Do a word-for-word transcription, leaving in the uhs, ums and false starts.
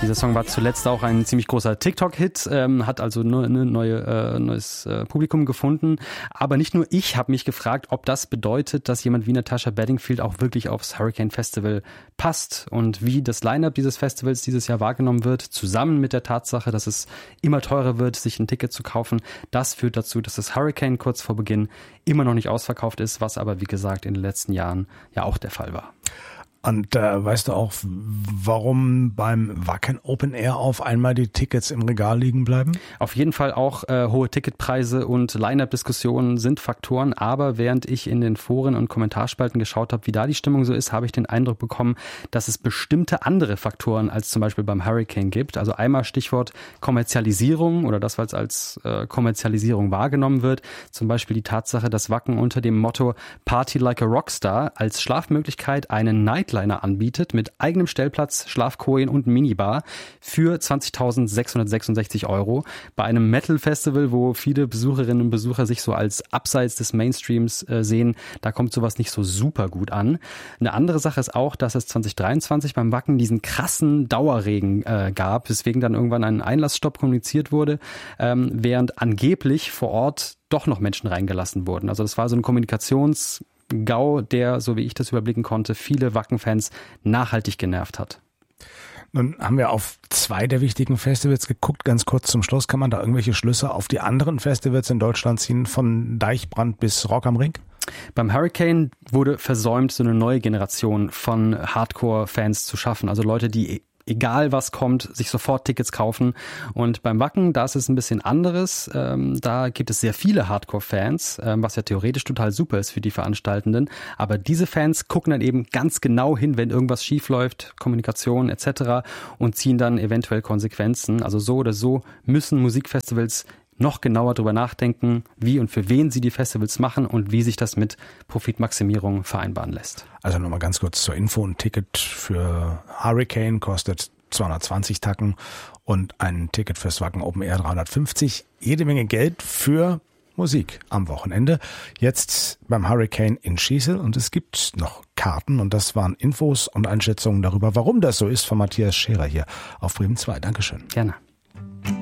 Dieser Song war zuletzt auch ein ziemlich großer TikTok-Hit, ähm, hat also nur ein neue, äh, neues äh, Publikum gefunden. Aber nicht nur ich habe mich gefragt, ob das bedeutet, dass jemand wie Natasha Bedingfield auch wirklich aufs Hurricane Festival passt und wie das Line-Up dieses Festivals dieses Jahr wahrgenommen wird, zusammen mit der Tatsache, dass es immer teurer wird, sich ein Ticket zu kaufen. Das führt dazu, dass das Hurricane kurz vor Beginn immer noch nicht ausverkauft ist, was aber, wie gesagt, in den letzten Jahren ja auch der Fall war. Und äh, weißt du auch, warum beim Wacken Open Air auf einmal die Tickets im Regal liegen bleiben? Auf jeden Fall auch äh, hohe Ticketpreise und Line-Up-Diskussionen sind Faktoren. Aber während ich in den Foren und Kommentarspalten geschaut habe, wie da die Stimmung so ist, habe ich den Eindruck bekommen, dass es bestimmte andere Faktoren als zum Beispiel beim Hurricane gibt. Also einmal Stichwort Kommerzialisierung oder das, was als äh, Kommerzialisierung wahrgenommen wird. Zum Beispiel die Tatsache, dass Wacken unter dem Motto Party like a Rockstar als Schlafmöglichkeit einen Night anbietet mit eigenem Stellplatz, Schlafkojen und Minibar für zwanzigtausendsechshundertsechsundsechzig Euro. Bei einem Metal-Festival, wo viele Besucherinnen und Besucher sich so als abseits des Mainstreams äh, sehen, da kommt sowas nicht so super gut an. Eine andere Sache ist auch, dass es zwanzig dreiundzwanzig beim Wacken diesen krassen Dauerregen äh, gab, weswegen dann irgendwann ein Einlassstopp kommuniziert wurde, ähm, während angeblich vor Ort doch noch Menschen reingelassen wurden. Also das war so ein Kommunikations- Gau, der, so wie ich das überblicken konnte, viele Wacken-Fans nachhaltig genervt hat. Nun haben wir auf zwei der wichtigen Festivals geguckt. Ganz kurz zum Schluss, kann man da irgendwelche Schlüsse auf die anderen Festivals in Deutschland ziehen, von Deichbrand bis Rock am Ring? Beim Hurricane wurde versäumt, so eine neue Generation von Hardcore-Fans zu schaffen. Also Leute, die egal was kommt, sich sofort Tickets kaufen. Und beim Wacken, da ist es ein bisschen anderes. Ähm, da gibt es sehr viele Hardcore-Fans, ähm, was ja theoretisch total super ist für die Veranstaltenden. Aber diese Fans gucken dann eben ganz genau hin, wenn irgendwas schief läuft, Kommunikation et cetera und ziehen dann eventuell Konsequenzen. Also so oder so müssen Musikfestivals noch genauer darüber nachdenken, wie und für wen sie die Festivals machen und wie sich das mit Profitmaximierung vereinbaren lässt. Also nochmal ganz kurz zur Info. Ein Ticket für Hurricane kostet zweihundertzwanzig Tacken und ein Ticket fürs Wacken Open Air dreihundertfünfzig. Jede Menge Geld für Musik am Wochenende. Jetzt beim Hurricane in Schießel und es gibt noch Karten und das waren Infos und Einschätzungen darüber, warum das so ist, von Matthias Scherer hier auf Bremen zwei. Dankeschön. Gerne.